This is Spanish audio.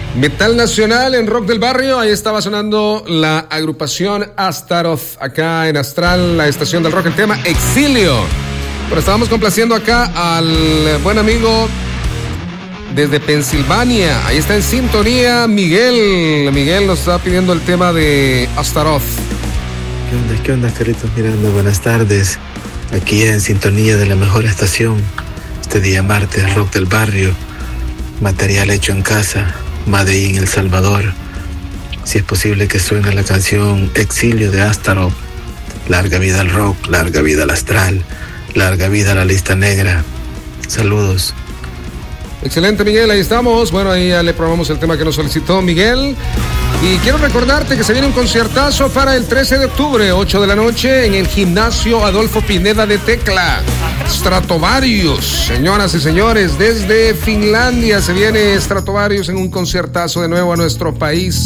Metal nacional en Rock del Barrio. Ahí estaba sonando la agrupación Astaroth acá en Astral, la estación del rock, el tema Exilio. Pero estábamos complaciendo acá al buen amigo desde Pensilvania. Ahí está en sintonía Miguel. Miguel nos está pidiendo el tema de Astaroth. ¿Qué onda, Carlitos Miranda? Buenas tardes. Aquí en sintonía de la mejor estación. Este día martes, Rock del Barrio. Material hecho en casa. Made in El Salvador. Si es posible que suene la canción Exilio de Astaroth. Larga vida al rock, larga vida al astral, larga vida a la lista negra. Saludos. Excelente, Miguel, ahí estamos. Bueno, ahí ya le probamos el tema que nos solicitó Miguel. Y quiero recordarte que se viene un conciertazo para el 13 de octubre, 8 de la noche, en el Gimnasio Adolfo Pineda de Tecla. Stratovarius, señoras y señores, desde Finlandia se viene Stratovarius en un conciertazo de nuevo a nuestro país.